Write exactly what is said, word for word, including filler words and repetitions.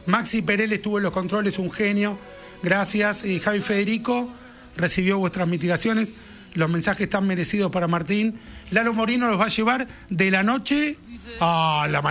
Maxi Perel estuvo en los controles, un genio. Gracias. Y Javi Federico recibió vuestras mitigaciones. Los mensajes están merecidos para Martín. Lalo Morino los va a llevar de la noche a la mañana.